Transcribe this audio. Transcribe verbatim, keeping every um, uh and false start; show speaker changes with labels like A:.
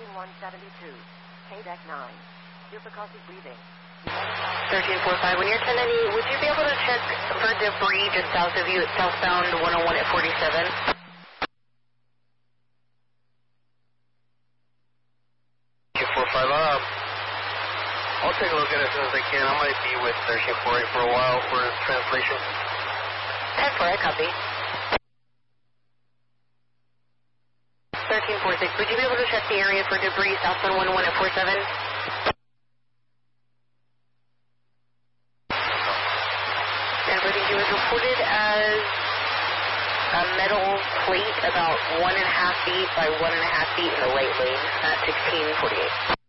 A: one seventy-two, K deck nine. Difficulty breathing.
B: thirteen forty-five, when you're ten ninety, would you be able to check for debris just south of you at southbound one oh one at forty-seven?
C: thirteen forty-five, uh, I'll take a look at it as soon as I can. I might be with thirteen forty for a while for translation.
B: ten four, I copy. thirteen forty-six, would you be able to check the area for debris southbound one oh one at forty-seven? Everything he was reported as a metal plate about one and a half feet by one and a half feet in the right lane at sixteen forty-eight.